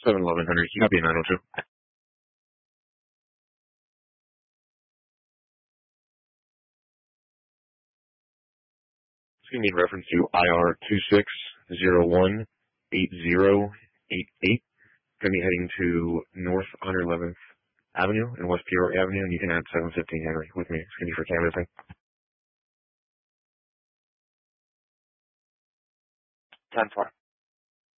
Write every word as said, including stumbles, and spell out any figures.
seven eleven Henry. You copy nine oh two. It's going to be in reference to I R two six zero one eight zero eight eight. Going to be heading to North one hundred eleventh Avenue and West Peoria Avenue, and you can add seven fifteen Henry with me. It's going to be for canvassing. ten four.